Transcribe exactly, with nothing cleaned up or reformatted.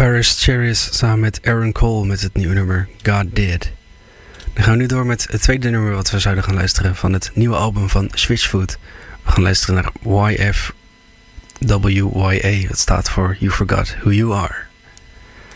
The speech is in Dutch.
Paris Cherries samen met Aaron Cole met het nieuwe nummer God Did. Dan gaan we nu door met het tweede nummer wat we zouden gaan luisteren van het nieuwe album van Switchfoot. We gaan luisteren naar Y F W Y A. Dat staat voor You Forgot Who You Are.